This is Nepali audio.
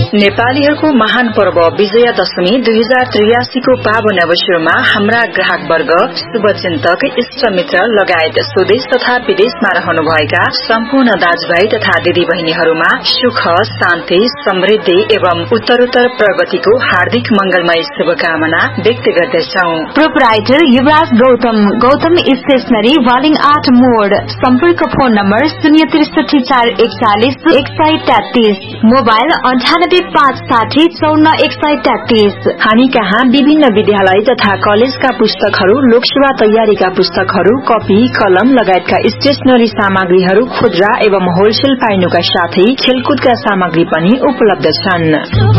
नेपालीहरूको महान पर्व विजया दशमी 2083 को पावन अवसरमा हाम्रा ग्राहक वर्ग, शुभचिन्तक, इष्टमित्र लगायत स्वदेश तथा विदेशमा रहनुभएका सम्पूर्ण दाजुभाइ तथा दिदी बहिनीहरूमा सुख, शान्ति, समृद्धि एवं उत्तरोत्तर प्रगतिको हार्दिक मंगलमय शुभकामना व्यक्त गर्दछौं। प्रोपराइटर युवराज गौतम स्टेशनरी वालिङ 8 मोड। सम्पर्क फोन नम्बर 063 मोबाइल 9856049133। हामी कहाँ विभिन्न विद्यालय तथा कलेजका पुस्तकहरू, लोकसेवा तयारीका पुस्तकहरू, कपी, कलम लगायतका स्टेशनरी सामग्रीहरू खुद्रा एवं होलसेल पाइनुका साथै खेलकुदका सामग्री पनि उपलब्ध छन्।